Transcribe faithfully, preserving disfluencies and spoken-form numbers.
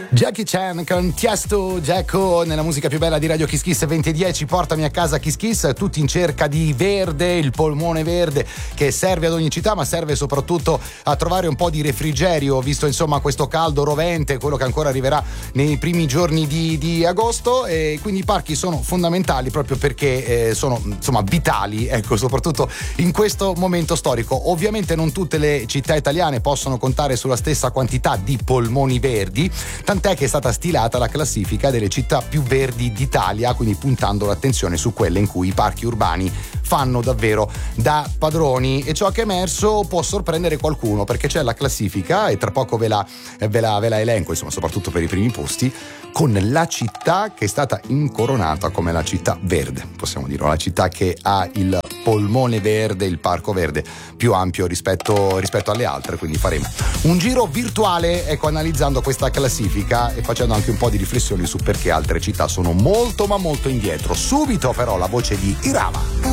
Jackie Chan con Tiesto, Jacko nella musica più bella di Radio Kiss Kiss venti e dieci. Portami a casa Kiss Kiss, tutti in cerca di verde, il polmone verde che serve ad ogni città, ma serve soprattutto a trovare un po' di refrigerio, visto insomma questo caldo rovente, quello che ancora arriverà nei primi giorni di, di agosto. E quindi i parchi sono fondamentali proprio perché eh, sono insomma vitali, ecco, soprattutto in questo momento storico. Ovviamente non tutte le città italiane possono contare sulla stessa quantità di polmoni verdi, tant'è che è stata stilata la classifica delle città più verdi d'Italia, quindi puntando l'attenzione su quelle in cui i parchi urbani fanno davvero da padroni. E ciò che è emerso può sorprendere qualcuno, perché c'è la classifica e tra poco ve la, ve la, ve la elenco, insomma, soprattutto per i primi posti, con la città che è stata incoronata come la città verde, possiamo dire, la città che ha il polmone verde, il parco verde più ampio rispetto, rispetto alle altre. Quindi faremo un giro virtuale, ecco, analizzando questa classifica e facendo anche un po' di riflessioni su perché altre città sono molto ma molto indietro. Subito però la voce di Irama.